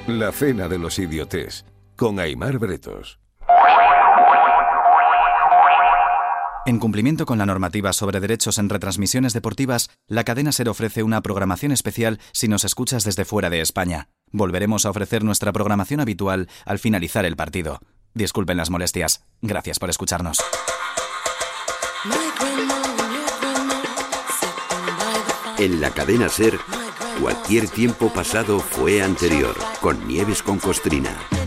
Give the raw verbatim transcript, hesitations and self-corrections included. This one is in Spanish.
La cena de los idiotes, con Aimar Bretos. En cumplimiento con la normativa sobre derechos en retransmisiones deportivas, la cadena SER ofrece una programación especial si nos escuchas desde fuera de España. Volveremos a ofrecer nuestra programación habitual al finalizar el partido. Disculpen las molestias. Gracias por escucharnos. En la cadena SER, cualquier tiempo pasado fue anterior, con Nieves con Costrina.